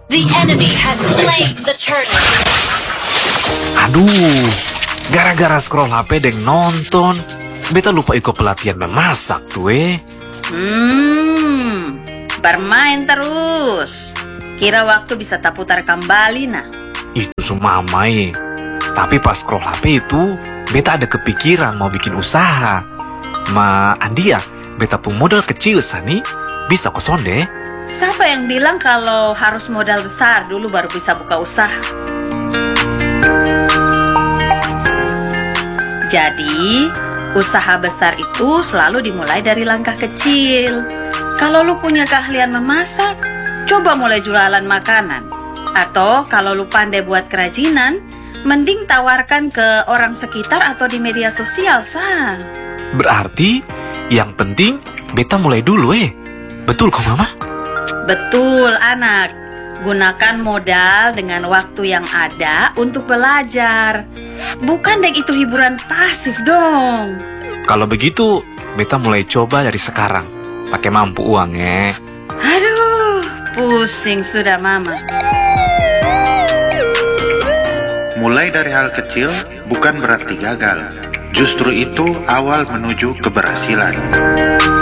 The enemy has slain the turnip. Aduh, gara-gara scroll HP dan nonton, beta lupa ikut pelatihan memasak tuh Bermain terus. Kira waktu bisa tak putar kembali nah. Itu semua mamai. Tapi pas scroll HP itu, beta ada kepikiran mau bikin usaha. Ma Andia, beta pun modal kecil sani, bisa kosong deh. Siapa yang bilang kalau harus modal besar dulu baru bisa buka usaha? Jadi, usaha besar itu selalu dimulai dari langkah kecil. Kalau lu punya keahlian memasak, coba mulai jualan makanan. Atau kalau lu pandai buat kerajinan, mending tawarkan ke orang sekitar atau di media sosial, sah. Berarti, yang penting beta mulai dulu Betul kok mama? Betul, anak. Gunakan modal dengan waktu yang ada untuk belajar. Bukan dek itu hiburan pasif dong. Kalau begitu, beta mulai coba dari sekarang. Pakai mampu uang Aduh, pusing sudah mama. Mulai dari hal kecil bukan berarti gagal. Justru itu awal menuju keberhasilan.